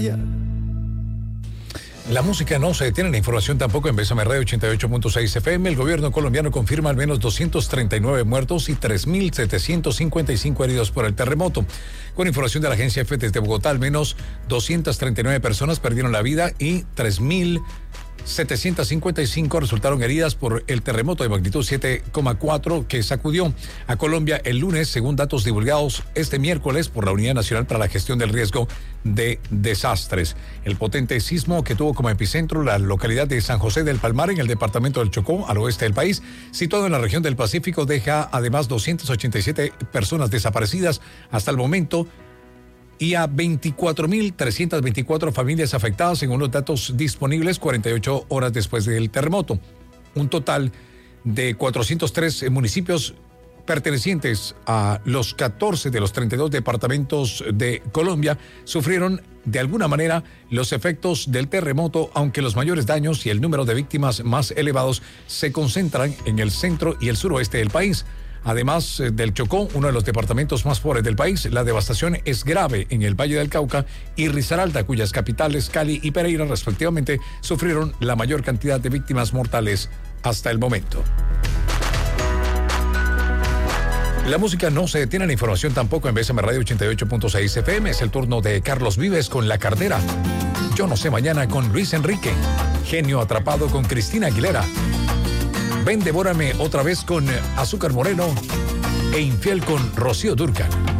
La música no se detiene, la información tampoco en Bésame Radio 88.6 FM. El gobierno colombiano confirma al menos 239 muertos y 3.755 heridos por el terremoto. Con información de la agencia EFE desde Bogotá, al menos 239 personas perdieron la vida y 3.755 resultaron heridas por el terremoto de magnitud 7,4 que sacudió a Colombia el lunes, según datos divulgados este miércoles por la Unidad Nacional para la Gestión del Riesgo de Desastres. El potente sismo que tuvo como epicentro la localidad de San José del Palmar, en el departamento del Chocó, al oeste del país, situado en la región del Pacífico, deja además 287 personas desaparecidas hasta el momento y a 24.324 familias afectadas, según los datos disponibles 48 horas después del terremoto. Un total de 403 municipios pertenecientes a los 14 de los 32 departamentos de Colombia sufrieron de alguna manera los efectos del terremoto, aunque los mayores daños y el número de víctimas más elevados se concentran en el centro y el suroeste del país. Además del Chocó, uno de los departamentos más pobres del país, la devastación es grave en el Valle del Cauca y Risaralda, cuyas capitales, Cali y Pereira, respectivamente, sufrieron la mayor cantidad de víctimas mortales hasta el momento. La música no se detiene, la información tampoco en Bésame Radio 88.6 FM. Es el turno de Carlos Vives con La Cartera. Yo no sé mañana con Luis Enrique. Genio atrapado con Cristina Aguilera. Ven, devórame otra vez con Azúcar Moreno e Infiel con Rocío Dúrcal.